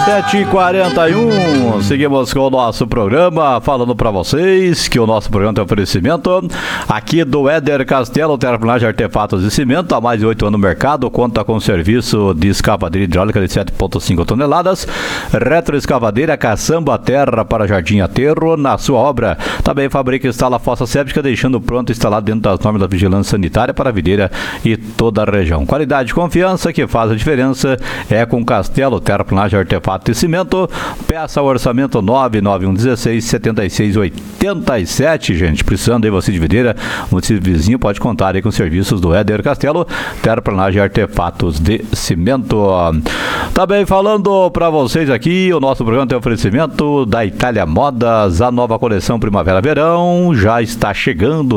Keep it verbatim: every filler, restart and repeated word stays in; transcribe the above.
sete e quarenta e um, seguimos com o nosso programa, falando para vocês que o nosso programa tem oferecimento aqui do Éder Castelo, terraplanagem, artefatos e cimento, há mais de oito anos no mercado, conta com serviço de escavadeira hidráulica de sete vírgula cinco toneladas, retroescavadeira, caçamba, terra para jardim aterro, na sua obra. Também fabrica e instala fossa séptica, deixando pronto instalado dentro das normas da vigilância sanitária para a videira e toda a região. Qualidade e confiança que faz a diferença é com Castelo, terraplanagem, artefato e cimento. Peça o orçamento nove nove um um seis sete seis oito sete, gente. Precisando aí você de videira, você vizinho pode contar aí com os serviços do Éder Castelo, terraplanagem e artefatos de cimento. Também falando para vocês aqui, o nosso programa tem oferecimento da Itália Modas, a nova coleção Primavera-Verão já está chegando